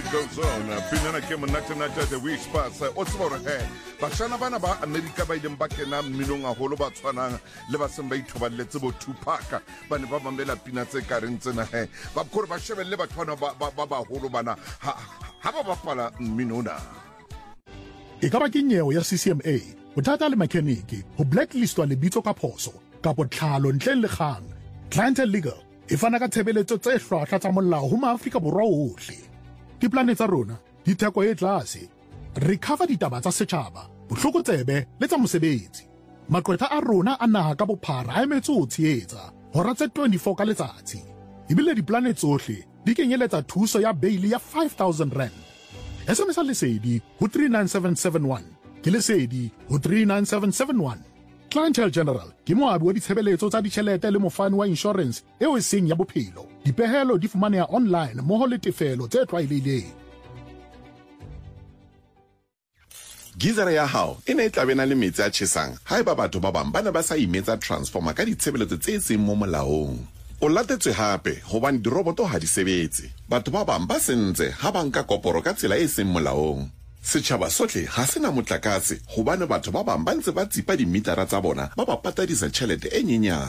goes on. Pinana ke monate the weeks pass. O tseba re he. Bashana bana ba America ba ileng ba kena mminong a holo ba tshwanang le ba seng ba ithoballetse bo Tupac. Ba ne ba mamela pina tse ka reng tsena he. Ba khore ba shebelle batho bana ba holo bana ha ba bapala mminona. E ka ba ke nyewe ya CCMA, bothata le mechanic, ho blacklistwa lebitso ka phoso, ka botlhalo ntle le kgang. Clientele Legal e fana ka tshebeletso tse hlwahlwa tsa molao ho maAfrika Borwa ohle. Ke plane tsa rona, ditheko e tlase. Recover ditaba tsa setjhaba, bohlokotsebe le tsa mosebetsi. Maqwetha a rona a naha ka bophara a emetse ho tshehetsa, hora tse 24 ka letsatsi. Ebile diplane tsohle di kenyeletsa thuso ya bail ya 5,000 rand. SMS lesedi ho 39771. Ke lesedi ho 39771. Clientele General ke moabi wa ditshebeletso tsa ditjhelete le mofani wa insurance eo e seng ya bophelo. Dipehelo di fumaneha online mmoho le tefelo tse tlwaelehileng. Gizere ya hao e ne e tla bena le metsi a tjhesang haeba batho ba bang ba ne ba sa imetsa transformer ka ditshebeletso tse seng mo molaong. O latetswe hape hobane diroboto ha di sebetse. Batho ba bang ba sentse ha ba nka koporo ka tsela e seng molaong. Setjhaba sohle ha sena motlakase hobane batho ba bang ba ntse ba tsipa dimitara tsa bona ba ba patadisa tjhelete e nyenyane.